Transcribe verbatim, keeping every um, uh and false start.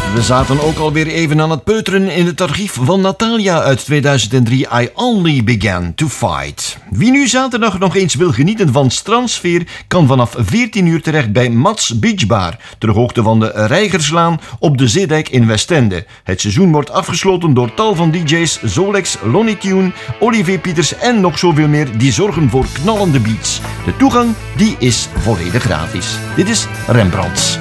We zaten ook alweer even aan het peuteren in het archief van Natalia uit tweeduizend drie, I Only Began to Fight. Wie nu zaterdag nog eens wil genieten van strandsfeer, kan vanaf veertien uur terecht bij Mats Beach Bar, ter hoogte van de Reigerslaan op de Zeedijk in Westende. Het seizoen wordt afgesloten door tal van D J's, Zolex, Lonnie Tune, Olivier Pieters en nog zoveel meer die zorgen voor knallende beats. De toegang die is volledig gratis. Dit is Rembrandts.